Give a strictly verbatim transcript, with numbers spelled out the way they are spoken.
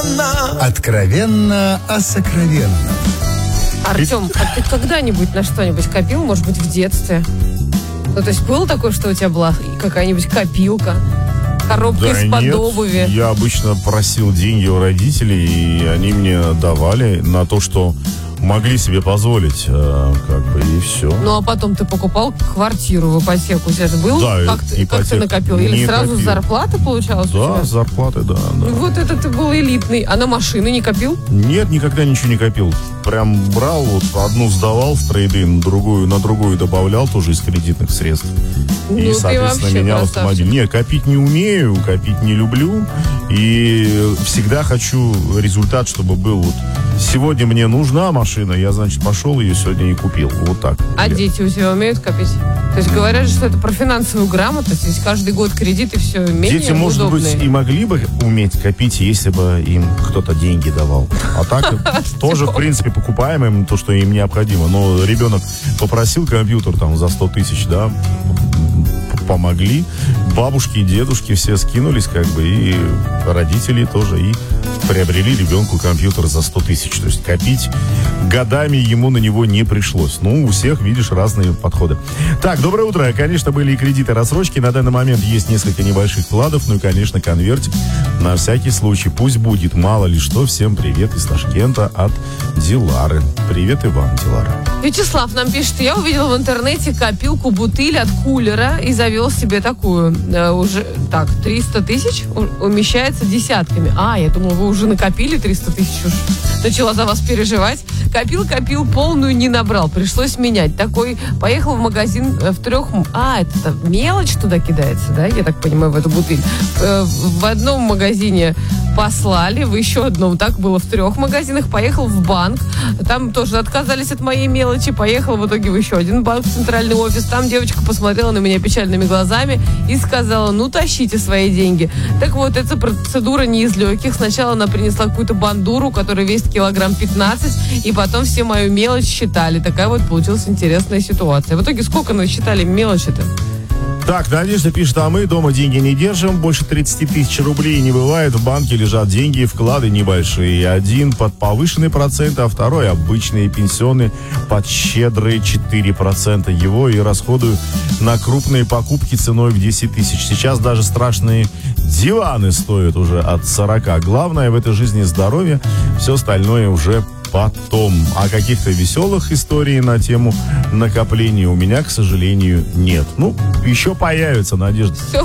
откровенно. Откровенно о сокровенном. Артем, а ты когда-нибудь на что-нибудь копил, может быть, в детстве? Ну, то есть было такое, что у тебя была какая-нибудь копилка, коробка Да из-под нет, обуви? я обычно просил деньги у родителей, и они мне давали на то, что могли себе позволить, э, как бы, и все. Ну, а потом ты покупал квартиру в ипотеку. У тебя же был? Да, как, ты, как ты ипотека. накопил? Или Не сразу с копил. зарплаты получалось у Да, тебя? с зарплаты, да, да. Ну, вот это ты был элитный. А на машины не копил? Нет, никогда ничего не копил. Прям брал, вот одну сдавал в трейд-ин, другую, на другую добавлял тоже из кредитных средств. Ну, И, ты соответственно, вообще менял красавчик. автомобиль. Нет, копить не умею, копить не люблю. И всегда хочу результат, чтобы был вот сегодня мне нужна машина, я, значит, пошел ее сегодня и купил. Вот так. А Я- дети у тебя умеют копить? То есть говорят же, что это про финансовую грамотность, ведь каждый год кредиты все менее Дети, может удобные. быть, и могли бы уметь копить, если бы им кто-то деньги давал. А так тоже, в принципе, покупаем им то, что им необходимо. Но ребенок попросил компьютер там за сто тысяч, да, помогли. Бабушки и дедушки все скинулись, как бы, и родители тоже, и приобрели ребенку компьютер за сто тысяч. То есть копить годами ему на него не пришлось. Ну, у всех, видишь, разные подходы. Так, доброе утро. Конечно, были и кредиты, рассрочки. На данный момент есть несколько небольших вкладов. Ну и, конечно, конвертик на всякий случай. Пусть будет, мало ли что. Всем привет из Ташкента от Дилары. Привет и вам, Дилара. Вячеслав нам пишет, я увидел в интернете копилку бутыль от кулера и завел себе такую. Э, уже, так, триста тысяч у- умещается десятками. А, я думала, вы уже накопили триста тысяч, уж начала за вас переживать. Копил, копил, полную не набрал, пришлось менять. Такой, поехал в магазин э, в трех... А, это мелочь туда кидается, да, я так понимаю, в эту бутыль. Э, в одном магазине послали, в еще одном, так было в трех магазинах, поехал в банк, там тоже отказались от моей мелочи, поехал в итоге в еще один банк, в центральный офис, там девочка посмотрела на меня печальными глазами и сказала, ну тащите свои деньги. Так вот, эта процедура не из легких, сначала она принесла какую-то бандуру, которая весит килограмм пятнадцать, и потом все мою мелочь считали. Такая вот получилась интересная ситуация. В итоге сколько насчитали мелочи-то? Так, Надежда пишет, а мы дома деньги не держим, больше тридцать тысяч рублей не бывает, в банке лежат деньги, вклады небольшие, один под повышенный процент, а второй обычный пенсионный под щедрые четыре процента. Его и расходую на крупные покупки ценой в десять тысяч. Сейчас даже страшные диваны стоят уже от сорока. Главное в этой жизни здоровье, все остальное уже потом. А каких-то веселых историй на тему накопления у меня, к сожалению, нет. Ну, еще появится, Надежда. Все